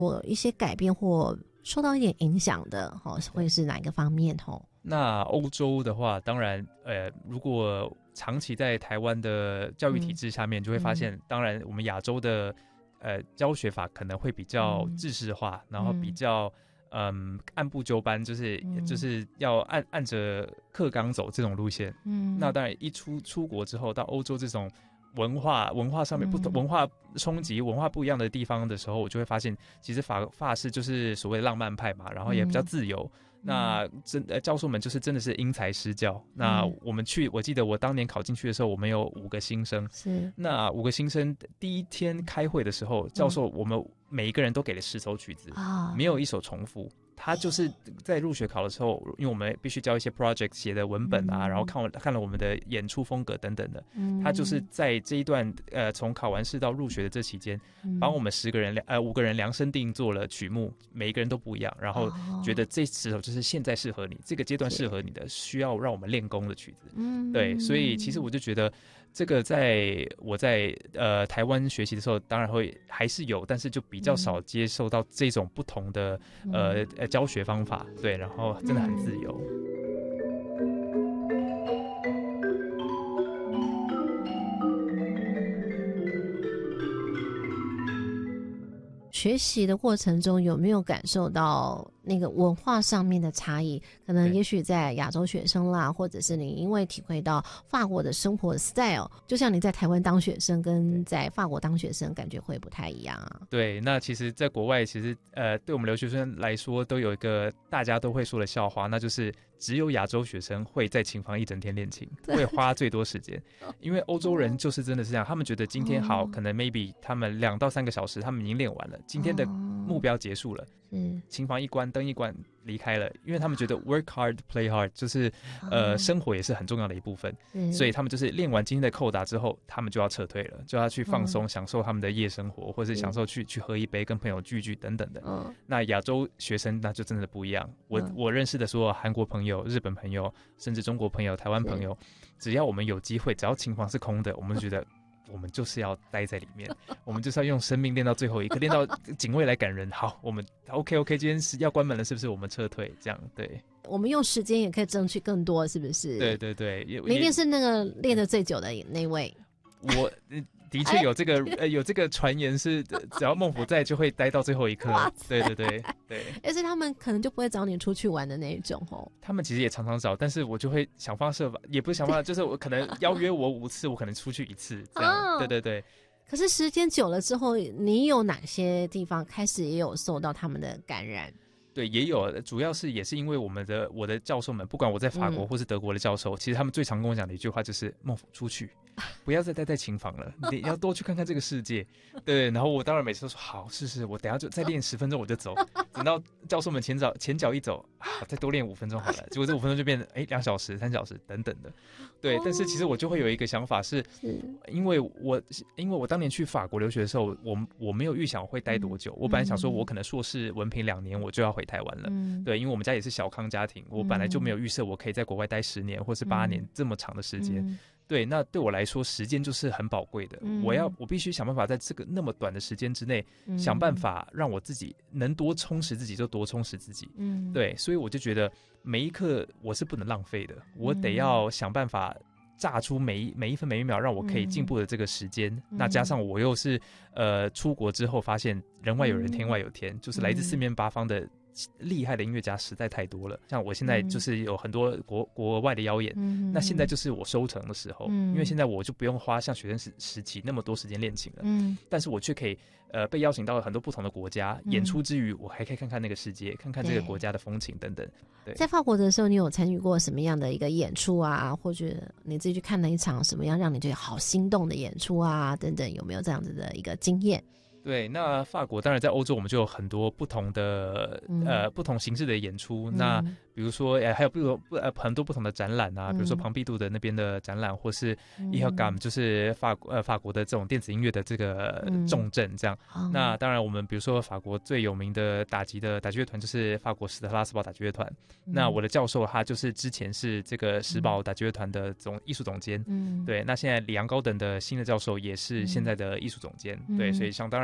或一些改变或受到一点影响的会是哪一个方面？ 那欧洲的话，当然如果长期在台湾的教育体制下面，就会发现当然我们亚洲的教学法可能会比较制式化，然后比较按部就班，就是要按着课纲走这种路线。那当然一出国之后到欧洲这种文化上面文化冲击、文化不一样的地方的时候，我就会发现，其实法式就是所谓的浪漫派嘛，然后也比较自由。那教授们就是真的是因材施教。那我们我记得我当年考进去的时候，我们有5个新生。是。那5个新生第一天开会的时候，教授我们每一个人都给了10首曲子，没有一首重复。他就是在入学考的时候，因为我们必须交一些 project 写的文本啊，然后看了我们的演出风格等等的，他就是在这一段从考完试到入学的这期间，帮我们5个人量身定做了曲目，每一个人都不一样，然后觉得这10首就是现在适合你，这个阶段适合你的，需要让我们练功的曲子。对，所以其实我就觉得这个我在台湾学习的时候，当然还是有，但是就比较少接受到这种不同的教学方法。对，然后真的很自由。 学习的过程中有没有感受到那个文化上面的差异？可能也许在亚洲学生啦，或者是你因为体会到法国的生活 style， 就像你在台湾当学生跟在法国当学生感觉会不太一样啊。 对，那其实在国外其实对我们留学生来说都有一个大家都会说的笑话，那就是只有亚洲学生会在琴房一整天练琴，会花最多时间。因为欧洲人就是真的是这样，他们觉得今天好，可能 maybe 他们2到3个小时他们已经练完了，今天的目标结束了，琴房一关，灯一关，离开了。因为他们觉得 work hard play hard 就是生活也是很重要的一部分，所以他们就是练完今天的扣打之后，他们就要撤退了，就要去放松，享受他们的夜生活，或是享受去喝一杯，跟朋友聚等等的。那亚洲学生那就真的不一样。我认识的所有韩国朋友、日本朋友，甚至中国朋友、台湾朋友，只要我们有机会，只要琴房是空的，我们就觉得我们就是要待在里面，我们就是要用生命练到最后一刻，练到警卫来赶人。好，我们 OK， 今天是要关门了，是不是？我们撤退，这样对。 我们用时间也可以争取更多，是不是？ 对对对， 你一定是那个练得最久的那位。 我的确有这个有这个传言是，只要孟府在就会待到最后一刻。对对对对。 但是他们可能就不会找你出去玩的那一种哦。 他们其实也常常找，但是我就会想方设法，也不是想方法，就是我可能邀约我5次，我可能出去1次这样。对对对。 可是时间久了之后，你有哪些地方开始也有受到他们的感染？ 对，也有，主要是也是因为我的教授们，不管我在法国或是德国的教授，其实他们最常跟我讲的一句话就是孟府出去，不要再待在琴房了，你要多去看看这个世界。对，然后我当然每次都说好，是，我等一下就再练10分钟我就走，等到教授们前脚一走再多练5分钟好了，结果这5分钟就变成2小时、3小时等等的。对，但是其实我就会有一个想法是，因为我当年去法国留学的时候，我没有预想我会待多久，我本来想说我可能硕士文凭2年我就要回台湾了。对，因为我们家也是小康家庭，我本来就没有预设我可以在国外待10年或是8年这么长的时间。对，那对我来说时间就是很宝贵的，我必须想办法在这个那么短的时间之内，想办法让我自己能多充实自己就多充实自己。对，所以我就觉得每一刻我是不能浪费的，我得要想办法榨出每一分每一秒让我可以进步的这个时间。那加上我又是出国之后发现人外有人天外有天，就是来自4面8方的厉害的音乐家实在太多了。像我现在就是有很多国外的邀演，那现在就是我收成的时候，因为现在我就不用花像学生时期那么多时间练琴了，但是我却可以被邀请到很多不同的国家演出之余，我还可以看看那个世界，看看这个国家的风情等等。对， 在法国的时候你有参与过什么样的一个演出啊，或者你自己去看了一场什么样让你觉得好心动的演出啊等等，有没有这样子的一个经验？ 对，那法国当然在欧洲我们就有很多不同的不同形式的演出。那比如说还有很多不同的展览啊，比如说庞毕度的那边的展览，或是 IHEGM 就是法国的这种电子音乐的这个重镇这样。那当然我们比如说法国最有名的打击乐团就是法国史特拉斯堡打击乐团。那我的教授他就是之前是这个史堡打击乐团的艺术总监。对，那现在里昂高等的新的教授也是现在的艺术总监。对，所以想当然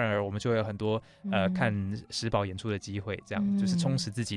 而我们就会有很多看实宝演出的机会，这样就是充实自己